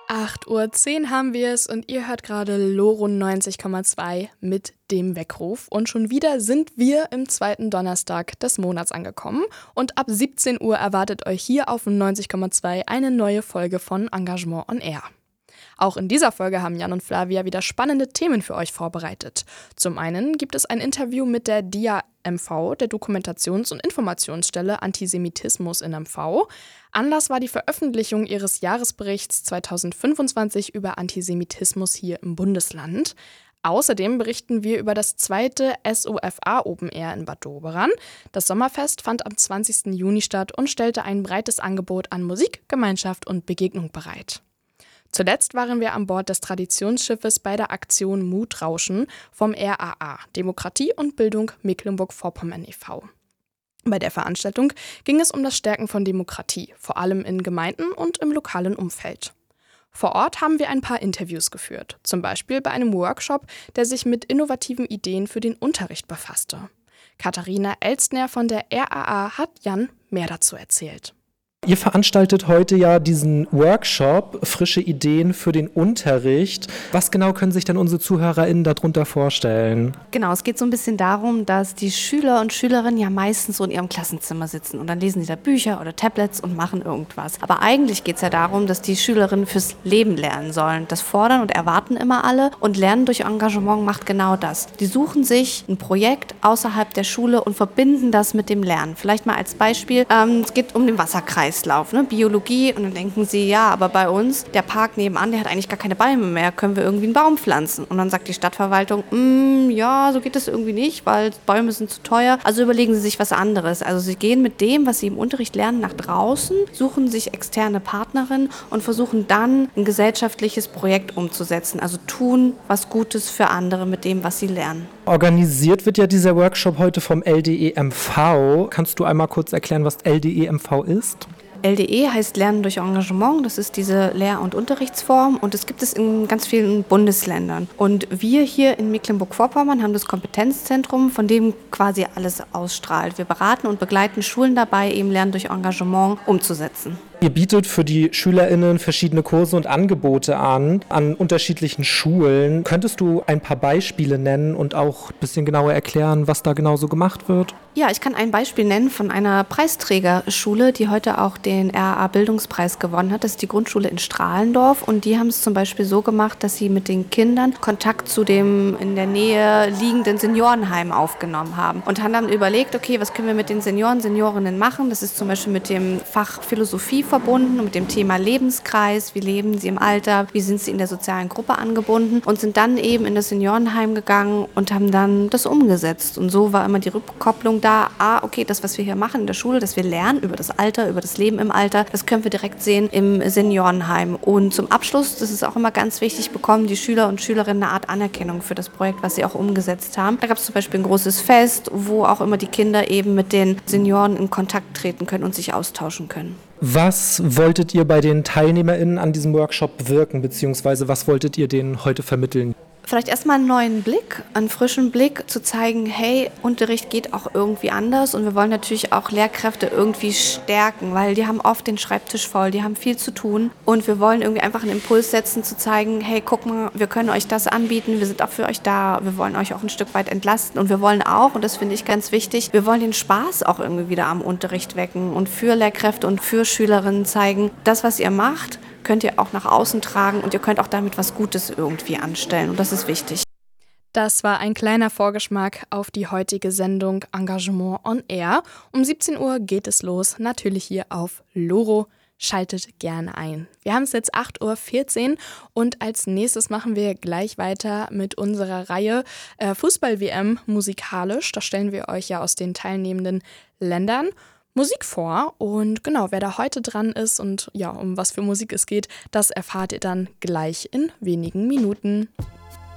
8:10 Uhr haben wir es und ihr hört gerade Loro 90,2 mit dem Weckruf. Und schon wieder sind wir im zweiten Donnerstag des Monats angekommen. Und ab 17 Uhr erwartet euch hier auf 90,2 eine neue Folge von Engagement on Air. Auch in dieser Folge haben Jan und Flavia wieder spannende Themen für euch vorbereitet. Zum einen gibt es ein Interview mit der DIA-MV, der Dokumentations- und Informationsstelle Antisemitismus in MV. Anlass war die Veröffentlichung ihres Jahresberichts 2025 über Antisemitismus hier im Bundesland. Außerdem berichten wir über das zweite SOFA Open Air in Bad Doberan. Das Sommerfest fand am 20. Juni statt und stellte ein breites Angebot an Musik, Gemeinschaft und Begegnung bereit. Zuletzt waren wir an Bord des Traditionsschiffes bei der Aktion Mutrauschen vom RAA, Demokratie und Bildung Mecklenburg-Vorpommern e.V. Bei der Veranstaltung ging es um das Stärken von Demokratie, vor allem in Gemeinden und im lokalen Umfeld. Vor Ort haben wir ein paar Interviews geführt, zum Beispiel bei einem Workshop, der sich mit innovativen Ideen für den Unterricht befasste. Katharina Elstner von der RAA hat Jan mehr dazu erzählt. Ihr veranstaltet heute ja diesen Workshop, frische Ideen für den Unterricht. Was genau können sich denn unsere ZuhörerInnen darunter vorstellen? Genau, es geht so ein bisschen darum, dass die Schüler und Schülerinnen ja meistens so in ihrem Klassenzimmer sitzen und dann lesen sie da Bücher oder Tablets und machen irgendwas. Aber eigentlich geht es ja darum, dass die Schülerinnen fürs Leben lernen sollen. Das fordern und erwarten immer alle und Lernen durch Engagement macht genau das. Die suchen sich ein Projekt außerhalb der Schule und verbinden das mit dem Lernen. Vielleicht mal als Beispiel, es geht um den Wasserkreislauf. Biologie, und dann denken sie, ja, aber bei uns, der Park nebenan, der hat eigentlich gar keine Bäume mehr, können wir irgendwie einen Baum pflanzen? Und dann sagt die Stadtverwaltung, ja, so geht das irgendwie nicht, weil Bäume sind zu teuer, also überlegen sie sich was anderes. Also sie gehen mit dem, was sie im Unterricht lernen, nach draußen, suchen sich externe Partnerinnen und versuchen dann ein gesellschaftliches Projekt umzusetzen, also tun was Gutes für andere mit dem, was sie lernen. Organisiert wird ja dieser Workshop heute vom LDE-MV. Kannst du einmal kurz erklären, was LDE-MV ist? LDE heißt Lernen durch Engagement, das ist diese Lehr- und Unterrichtsform und das gibt es in ganz vielen Bundesländern. Und wir hier in Mecklenburg-Vorpommern haben das Kompetenzzentrum, von dem quasi alles ausstrahlt. Wir beraten und begleiten Schulen dabei, eben Lernen durch Engagement umzusetzen. Ihr bietet für die SchülerInnen verschiedene Kurse und Angebote an unterschiedlichen Schulen. Könntest du ein paar Beispiele nennen und auch ein bisschen genauer erklären, was da genau so gemacht wird? Ja, ich kann ein Beispiel nennen von einer Preisträgerschule, die heute auch den RAA-Bildungspreis gewonnen hat. Das ist die Grundschule in Strahlendorf und die haben es zum Beispiel so gemacht, dass sie mit den Kindern Kontakt zu dem in der Nähe liegenden Seniorenheim aufgenommen haben und haben dann überlegt, okay, was können wir mit den Seniorinnen machen? Das ist zum Beispiel mit dem Fach Philosophie verbunden und mit dem Thema Lebenskreis, wie leben sie im Alter, wie sind sie in der sozialen Gruppe angebunden und sind dann eben in das Seniorenheim gegangen und haben dann das umgesetzt. Und so war immer die Rückkopplung da, okay, das, was wir hier machen in der Schule, dass wir lernen über das Alter, über das Leben im Alter, das können wir direkt sehen im Seniorenheim. Und zum Abschluss, das ist auch immer ganz wichtig, bekommen die Schüler und Schülerinnen eine Art Anerkennung für das Projekt, was sie auch umgesetzt haben. Da gab es zum Beispiel ein großes Fest, wo auch immer die Kinder eben mit den Senioren in Kontakt treten können und sich austauschen können. Was wolltet ihr bei den TeilnehmerInnen an diesem Workshop bewirken, beziehungsweise was wolltet ihr denen heute vermitteln? Vielleicht erstmal einen neuen Blick, einen frischen Blick, zu zeigen, hey, Unterricht geht auch irgendwie anders und wir wollen natürlich auch Lehrkräfte irgendwie stärken, weil die haben oft den Schreibtisch voll, die haben viel zu tun und wir wollen irgendwie einfach einen Impuls setzen, zu zeigen, hey, guck mal, wir können euch das anbieten, wir sind auch für euch da, wir wollen euch auch ein Stück weit entlasten und wir wollen auch, und das finde ich ganz wichtig, wir wollen den Spaß auch irgendwie wieder am Unterricht wecken und für Lehrkräfte und für Schülerinnen zeigen, das, was ihr macht, könnt ihr auch nach außen tragen und ihr könnt auch damit was Gutes irgendwie anstellen und das ist wichtig. Das war ein kleiner Vorgeschmack auf die heutige Sendung Engagement on Air. Um 17 Uhr geht es los, natürlich hier auf Loro. Schaltet gerne ein. Wir haben es jetzt 8:14 Uhr und als nächstes machen wir gleich weiter mit unserer Reihe Fußball-WM musikalisch. Da stellen wir euch ja aus den teilnehmenden Ländern Musik vor und genau, wer da heute dran ist und ja, um was für Musik es geht, das erfahrt ihr dann gleich in wenigen Minuten.